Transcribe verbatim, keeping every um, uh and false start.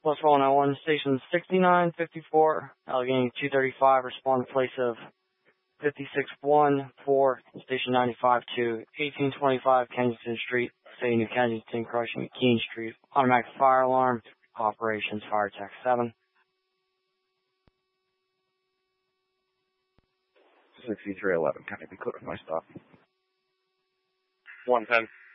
Plus one nine one, station sixty-nine fifty-four, Allegheny two thirty-five, respond to place of fifty-six one four, station ninety-five to eighteen twenty-five Kensington Street, City New Kensington, crossing McKean Street. Automatic fire alarm, operations, fire tech seven. sixty-three eleven, can I be clear with my stop? one ten.